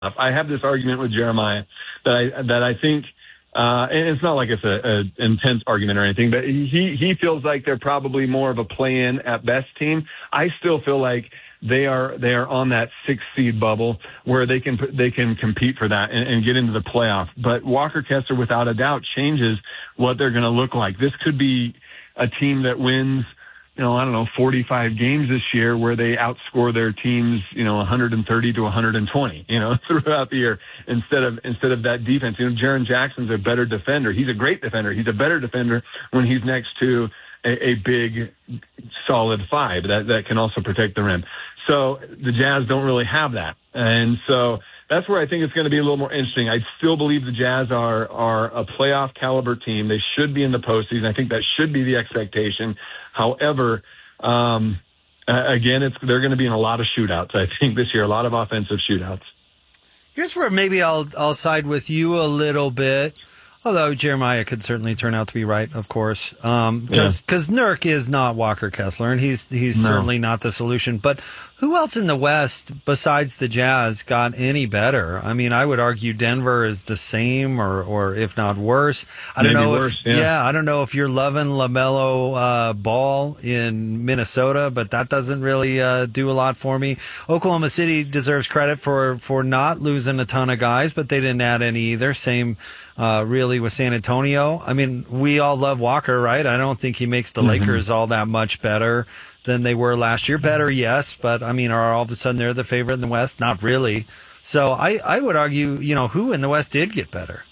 I have this argument with Jeremiah that I think, and it's not like it's an intense argument or anything, but he feels like they're probably more of a play-in at best team. I still feel like they are on that 6th seed bubble where they can compete for that and get into the playoff. But Walker Kessler, without a doubt, changes what they're going to look like. This could be a team that wins, 45 games this year where they outscore their teams, 130 to 120, throughout the year instead of that defense. Jaren Jackson's a better defender. He's a great defender. He's a better defender when he's next to a big, solid 5 that can also protect the rim. So the Jazz don't really have that. And so that's where I think it's going to be a little more interesting. I still believe the Jazz are a playoff caliber team. They should be in the postseason. I think that should be the expectation. However, again, they're going to be in a lot of shootouts, I think, this year, a lot of offensive shootouts. Here's where maybe I'll side with you a little bit. Although Jeremiah could certainly turn out to be right, of course, because Nurk is not Walker Kessler, and he's certainly not the solution. But who else in the West besides the Jazz got any better? I mean, I would argue Denver is the same, or if not worse. I don't know. I don't know if you're loving LaMelo Ball in Minnesota, but that doesn't really do a lot for me. Oklahoma City deserves credit for not losing a ton of guys, but they didn't add any either. Same. Really with San Antonio. I mean, we all love Walker, right? I don't think he makes the Lakers all that much better than they were last year. Better, yes, but I mean, are all of a sudden they're the favorite in the West? Not really. So I would argue, who in the West did get better?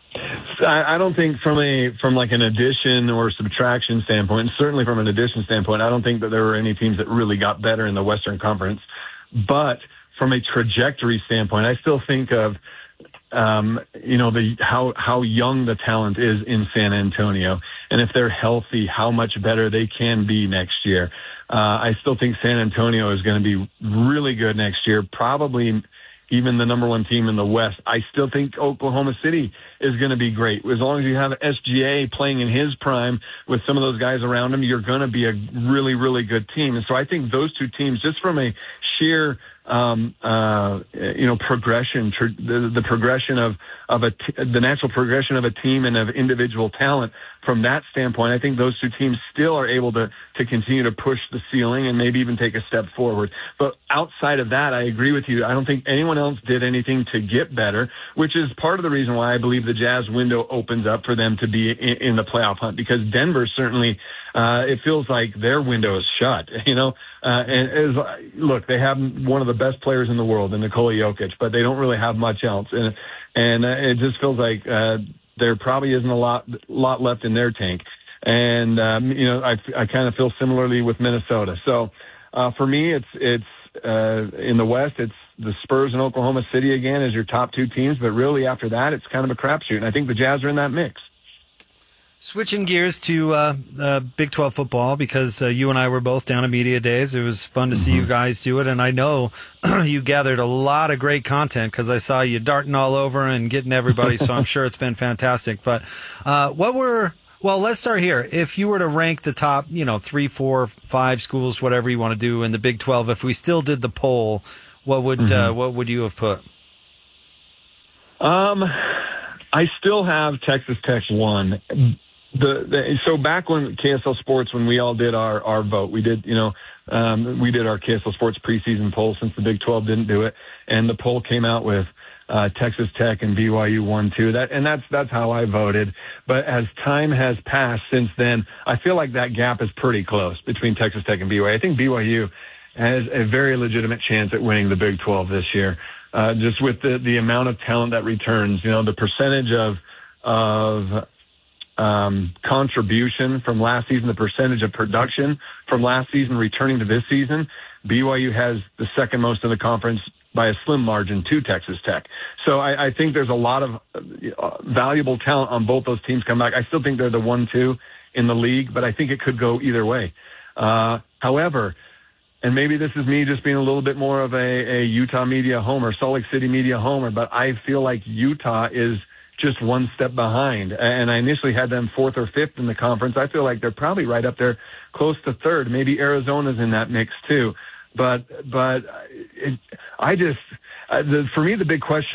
I don't think from like an addition or subtraction standpoint, and certainly from an addition standpoint, I don't think that there were any teams that really got better in the Western Conference. But from a trajectory standpoint, I still think of how young the talent is in San Antonio, and if they're healthy, how much better they can be next year. I still think San Antonio is going to be really good next year, probably even the number 1 team in the West. I still think Oklahoma City is going to be great. As long as you have SGA playing in his prime with some of those guys around him, you're going to be a really, really good team. And so I think those 2 teams, just from a sheer progression, the progression of the natural progression of a team and of individual talent. From that standpoint, I think those 2 teams still are able to continue to push the ceiling and maybe even take a step forward. But outside of that, I agree with you. I don't think anyone else did anything to get better, which is part of the reason why I believe the Jazz window opens up for them to be in the playoff hunt, because Denver certainly, it feels like their window is shut, look, they have one of the best players in the world in Nikola Jokic, but they don't really have much else. And it just feels like, there probably isn't a lot left in their tank. And, I kind of feel similarly with Minnesota. So, for me, it's in the West, it's the Spurs and Oklahoma City again as your top 2 teams. But really after that, it's kind of a crapshoot. And I think the Jazz are in that mix. Switching gears to Big 12 football, because you and I were both down at Media Days. It was fun to see you guys do it, and I know you gathered a lot of great content because I saw you darting all over and getting everybody, so I'm sure it's been fantastic. But let's start here. If you were to rank the top, 3, 4, 5 schools, whatever you want to do in the Big 12, if we still did the poll, what would you have put? I still have Texas Tech 1. So back when KSL Sports, when we all did our vote, we did our KSL Sports preseason poll since the Big 12 didn't do it, and the poll came out with Texas Tech and BYU 1-2. That's how I voted. But as time has passed since then, I feel like that gap is pretty close between Texas Tech and BYU. I think BYU has a very legitimate chance at winning the Big 12 this year, just with the amount of talent that returns. The percentage of contribution from last season, the percentage of production from last season returning to this season, BYU has the second most in the conference by a slim margin to Texas Tech. So I think there's a lot of valuable talent on both those teams come back. I still think they're the 1-2 in the league, but I think it could go either way. However, and maybe this is me just being a little bit more of a Utah media homer, Salt Lake City media homer, but I feel like Utah is just one step behind. And I initially had them 4th or 5th in the conference. I feel like they're probably right up there, close to 3rd. Maybe Arizona's in that mix too. But For me, the big question